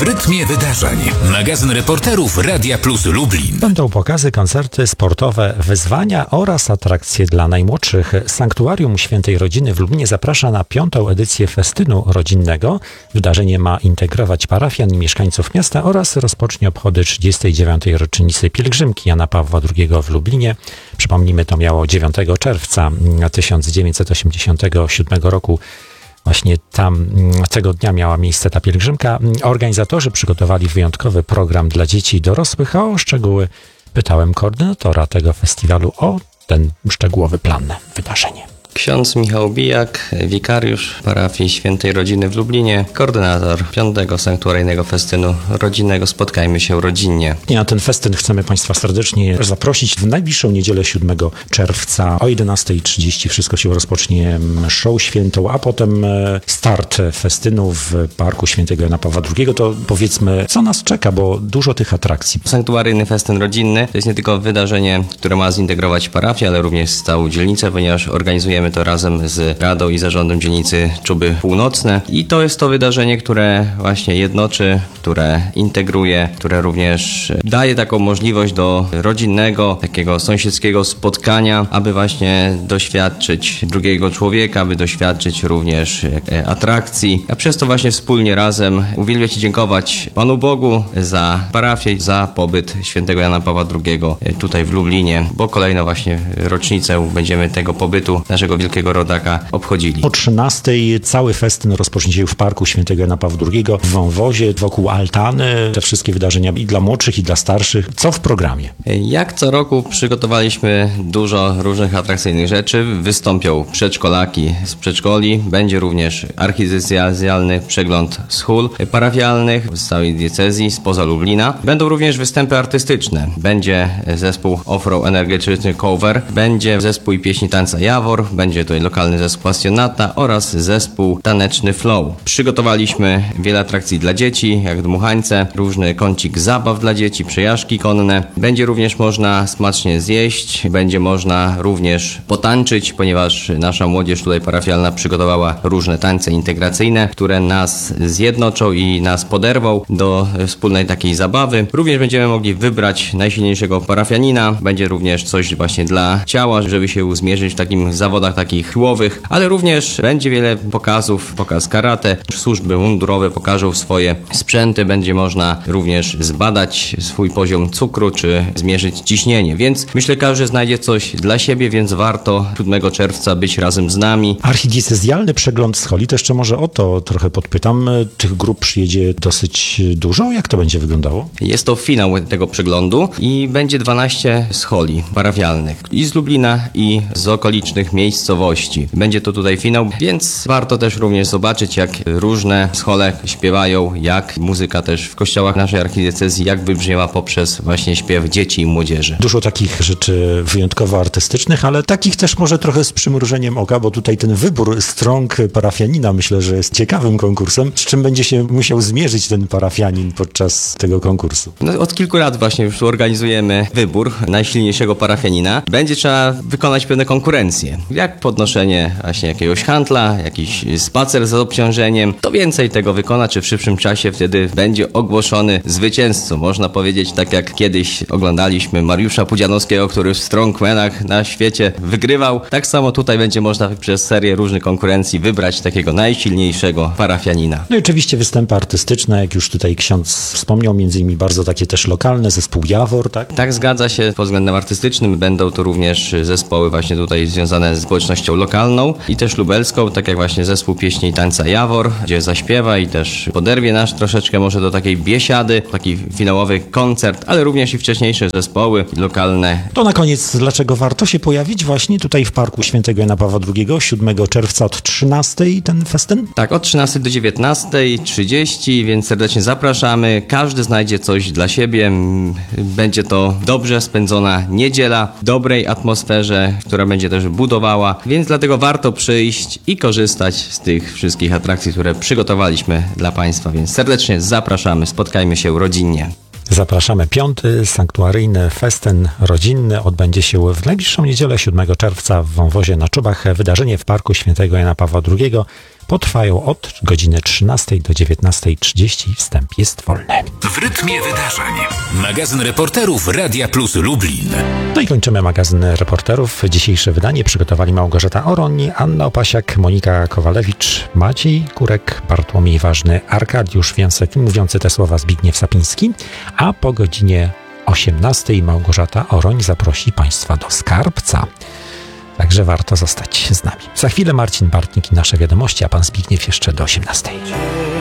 rytmie wydarzeń. Magazyn reporterów Radia Plus Lublin. Będą pokazy, koncerty sportowe, wyzwania oraz atrakcje dla najmłodszych. Sanktuarium Świętej Rodziny w Lublinie zaprasza na 5. edycję festynu rodzinnego. Wydarzenie ma integrować parafian i mieszkańców miasta oraz rozpocznie obchody 39. rocznicy pielgrzymki Jana Pawła II w Lublinie. Przypomnijmy, to miało 9 czerwca 1987 roku. Właśnie tam tego dnia miała miejsce ta pielgrzymka. Organizatorzy przygotowali wyjątkowy program dla dzieci i dorosłych, a o szczegóły pytałem koordynatora tego festiwalu o ten szczegółowy plan wydarzenia. Ksiądz Michał Bijak, wikariusz parafii Świętej Rodziny w Lublinie, koordynator 5. sanktuaryjnego festynu rodzinnego Spotkajmy się rodzinnie. I na ten festyn chcemy Państwa serdecznie zaprosić w najbliższą niedzielę 7 czerwca o 11:30. Wszystko się rozpocznie mszą świętą, a potem start festynu w Parku Świętego Jana Pawła II. To powiedzmy, co nas czeka, bo dużo tych atrakcji. Sanktuaryjny festyn rodzinny to jest nie tylko wydarzenie, które ma zintegrować parafię, ale również całą dzielnicę, ponieważ organizujemy to razem z Radą i Zarządem Dzielnicy Czuby Północne i to jest to wydarzenie, które właśnie jednoczy, które integruje, które również daje taką możliwość do rodzinnego, takiego sąsiedzkiego spotkania, aby właśnie doświadczyć drugiego człowieka, aby doświadczyć również atrakcji, a przez to właśnie wspólnie razem uwielbiać i dziękować Panu Bogu za parafię, za pobyt świętego Jana Pawła II tutaj w Lublinie, bo kolejną właśnie rocznicę będziemy tego pobytu naszego wielkiego rodaka obchodzili. O 13:00 cały festyn rozpocznie się w Parku Świętego Jana Pawła II w wąwozie, wokół altany. Te wszystkie wydarzenia i dla młodszych, i dla starszych. Co w programie? Jak co roku przygotowaliśmy dużo różnych atrakcyjnych rzeczy. Wystąpią przedszkolaki z przedszkoli. Będzie również archidiecezjalny przegląd schól parafialnych z całej diecezji, spoza Lublina. Będą również występy artystyczne. Będzie zespół Offroad Energetyczny Cover. Będzie zespół pieśni tańca Jawor. Będzie tutaj lokalny zespół Pasjonata oraz zespół taneczny Flow. Przygotowaliśmy wiele atrakcji dla dzieci, jak dmuchańce, różny kącik zabaw dla dzieci, przejażdżki konne. Będzie również można smacznie zjeść, będzie można również potańczyć, ponieważ nasza młodzież tutaj parafialna przygotowała różne tańce integracyjne, które nas zjednoczą i nas poderwą do wspólnej takiej zabawy. Również będziemy mogli wybrać najsilniejszego parafianina. Będzie również coś właśnie dla ciała, żeby się zmierzyć w takim zawodach takich siłowych, ale również będzie wiele pokazów, pokaz karate, służby mundurowe pokażą swoje sprzęty, będzie można również zbadać swój poziom cukru, czy zmierzyć ciśnienie, więc myślę, każdy znajdzie coś dla siebie, więc warto 7 czerwca być razem z nami. Archidiecezjalny przegląd scholi, to jeszcze może o to trochę podpytam. Tych grup przyjedzie dosyć dużo. Jak to będzie wyglądało? Jest to finał tego przeglądu i będzie 12 scholi parafialnych i z Lublina, i z okolicznych miejscowości. Będzie to tutaj finał, więc warto też również zobaczyć, jak różne schole śpiewają, jak muzyka też w kościołach naszej archidiecezji, jak wybrzmiewa poprzez właśnie śpiew dzieci i młodzieży. Dużo takich rzeczy wyjątkowo artystycznych, ale takich też może trochę z przymrużeniem oka, bo tutaj ten wybór strąg parafianina myślę, że jest ciekawym konkursem. Z czym będzie się musiał zmierzyć ten parafianin podczas tego konkursu? No, od kilku lat właśnie już organizujemy wybór najsilniejszego parafianina. Będzie trzeba wykonać pewne konkurencje. Jak podnoszenie właśnie jakiegoś handla, jakiś spacer z obciążeniem. To więcej tego wykona, czy w szybszym czasie wtedy będzie ogłoszony zwycięzcą. Można powiedzieć, tak jak kiedyś oglądaliśmy Mariusza Pudzianowskiego, który w strongmanach na świecie wygrywał. Tak samo tutaj będzie można przez serię różnych konkurencji wybrać takiego najsilniejszego parafianina. No i oczywiście występy artystyczne, jak już tutaj ksiądz wspomniał, między innymi bardzo takie też lokalne, zespół Jawor, tak? Tak, zgadza się. Pod względem artystycznym będą to również zespoły właśnie tutaj związane z społecznością lokalną i też lubelską, tak jak właśnie zespół pieśni i tańca Jawor, gdzie zaśpiewa i też poderwie nas troszeczkę może do takiej biesiady, taki finałowy koncert, ale również i wcześniejsze zespoły lokalne. To na koniec, dlaczego warto się pojawić właśnie tutaj w Parku Świętego Jana Pawła II 7 czerwca od 13:00 ten festyn? Tak, od 13 do 19:30, więc serdecznie zapraszamy. Każdy znajdzie coś dla siebie. Będzie to dobrze spędzona niedziela, w dobrej atmosferze, która będzie też budowała, więc dlatego warto przyjść i korzystać z tych wszystkich atrakcji, które przygotowaliśmy dla Państwa, więc serdecznie zapraszamy, spotkajmy się rodzinnie. Zapraszamy. 5. sanktuaryjny festyn rodzinny odbędzie się w najbliższą niedzielę 7 czerwca w wąwozie na Czubach. Wydarzenie w Parku Świętego Jana Pawła II Potrwają od godziny 13 do 19:30. Wstęp jest wolny. W rytmie wydarzeń. Magazyn reporterów Radia Plus Lublin. No i kończymy magazyn reporterów. Dzisiejsze wydanie przygotowali Małgorzata Oroń, Anna Opasiak, Monika Kowalewicz, Maciej Kurek, Bartłomiej Ważny, Arkadiusz Wiansek, mówiący te słowa Zbigniew Sapiński, a po godzinie 18:00 Małgorzata Oroń zaprosi Państwa do Skarbca. Także warto zostać z nami. Za chwilę Marcin Bartnik i nasze wiadomości, a pan Zbigniew jeszcze do 18:00.